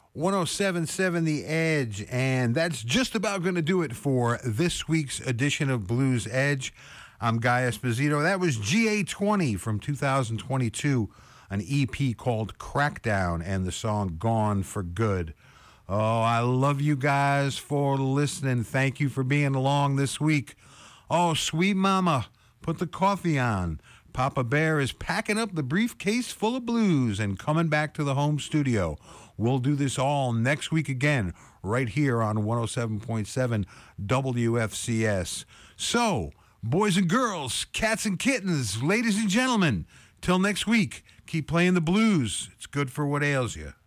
107.7 The Edge, and that's just about going to do it for this week's edition of Blues Edge. I'm Guy Esposito. That was GA20 from 2022, an EP called Crackdown, and the song Gone for Good. Oh, I love you guys for listening. Thank you for being along this week. Oh, sweet mama, put the coffee on. Papa Bear is packing up the briefcase full of blues and coming back to the home studio. We'll do this all next week again, right here on 107.7 WFCS. So, boys and girls, cats and kittens, ladies and gentlemen, till next week, keep playing the blues. It's good for what ails you.